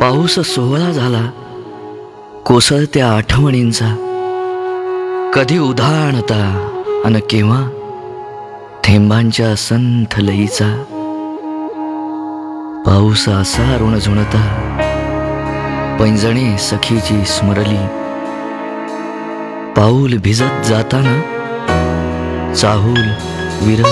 पाऊस सोहळा झाला कोसळत्या आठवणींचा, कधी उधाणता अन केव्हा थेंबांच्या संथ लईचा. पाऊस असा ऋण झुणता पैंजणे सखीची स्मरली, पाऊल भिजत जाताना चाहूल विरह